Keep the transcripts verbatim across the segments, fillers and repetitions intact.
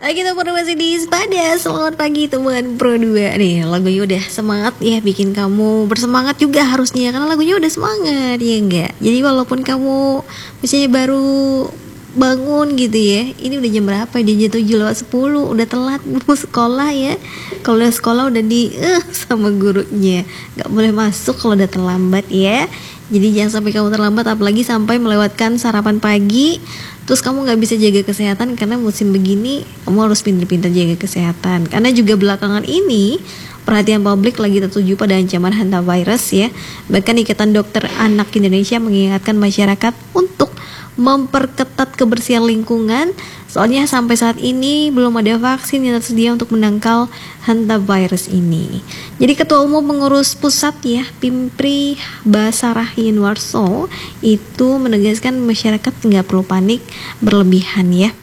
Oke, kita baru masih di Sepada. Selamat pagi teman Pro dua. Nih, lagunya udah semangat ya, bikin kamu bersemangat juga harusnya, karena lagunya udah semangat, ya enggak? Jadi walaupun kamu misalnya baru bangun gitu ya, ini udah jam berapa? Dia jam tujuh lewat sepuluh, udah telat mau sekolah ya. Kalau udah sekolah udah di eh sama gurunya, gak boleh masuk kalau udah terlambat ya. Jadi jangan sampai kamu terlambat, apalagi sampai melewatkan sarapan pagi. Terus kamu gak bisa jaga kesehatan, karena musim begini kamu harus pintar-pintar jaga kesehatan. Karena juga belakangan ini perhatian publik lagi tertuju pada ancaman hantavirus ya. Bahkan Ikatan Dokter Anak Indonesia mengingatkan masyarakat untuk memperketat kebersihan lingkungan. Soalnya sampai saat ini belum ada vaksin yang tersedia untuk menangkal hantavirus ini. Jadi Ketua Umum Pengurus Pusat ya, Pimpri Basarah Yunwarso itu menegaskan masyarakat nggak perlu panik berlebihan ya.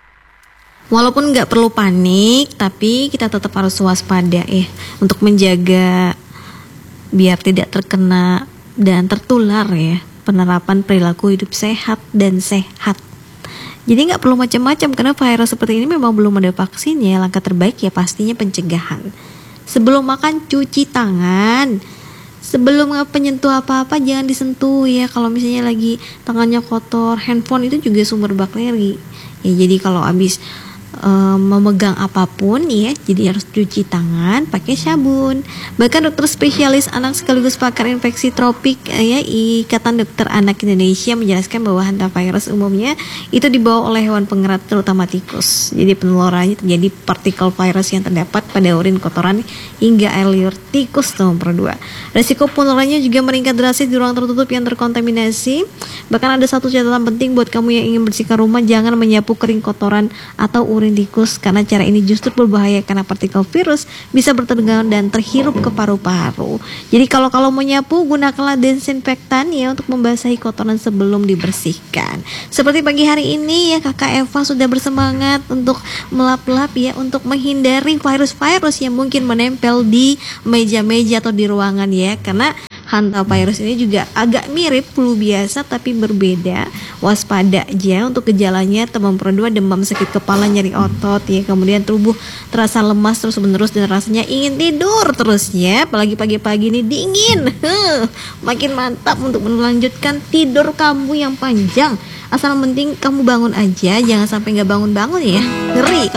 Walaupun nggak perlu panik, tapi kita tetap harus waspada ya, untuk menjaga biar tidak terkena dan tertular ya, penerapan perilaku hidup sehat dan sehat. Jadi nggak perlu macam-macam, karena virus seperti ini memang belum ada vaksinnya. Langkah terbaik ya pastinya pencegahan. Sebelum makan cuci tangan, sebelum penyentuh apa-apa jangan disentuh ya. Kalau misalnya lagi tangannya kotor, handphone itu juga sumber bakteri ya. Jadi kalau habis Um, memegang apapun ya, jadi harus cuci tangan pakai sabun. Bahkan dokter spesialis anak sekaligus pakar infeksi tropik ya, Ikatan Dokter Anak Indonesia menjelaskan bahwa hantavirus umumnya itu dibawa oleh hewan pengerat, terutama tikus. Jadi penularannya terjadi partikel virus yang terdapat pada urin, kotoran hingga air liur tikus nomor dua. Resiko penularannya juga meningkat drastis di ruang tertutup yang terkontaminasi. Bahkan ada satu catatan penting buat kamu yang ingin bersihkan rumah, jangan menyapu kering kotoran atau urin tikus, karena cara ini justru berbahaya karena partikel virus bisa bertegangan dan terhirup ke paru-paru. Jadi kalau kalau mau nyapu, gunakanlah desinfektan ya untuk membasahi kotoran sebelum dibersihkan. Seperti pagi hari ini ya, Kakak Eva sudah bersemangat untuk melap-lap ya, untuk menghindari virus-virus yang mungkin menempel di meja-meja atau di ruangan ya, karena hantavirus ini juga agak mirip flu biasa tapi berbeda. Waspada aja untuk gejalanya, teman Pro dua, demam, sakit kepala, nyeri otot ya, kemudian tubuh terasa lemas terus menerus dan rasanya ingin tidur terus ya. Apalagi pagi-pagi ini dingin, huh, makin mantap untuk melanjutkan tidur kamu yang panjang. Asal penting kamu bangun aja, jangan sampai nggak bangun-bangun ya, ngeri.